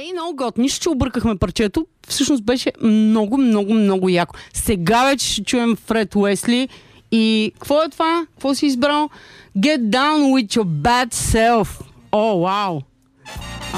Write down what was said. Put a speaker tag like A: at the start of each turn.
A: Много год. Нищо, че объркахме парчето. Всъщност беше много, много, много яко. Сега вече ще чуем Фред Уесли. И какво е това? Какво си избрал? Get down with your bad self. О, вау!